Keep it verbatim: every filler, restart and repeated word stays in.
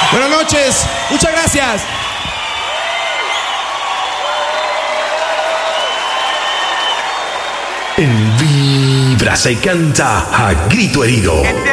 Buenas noches, muchas gracias. En Vibra se canta a grito herido.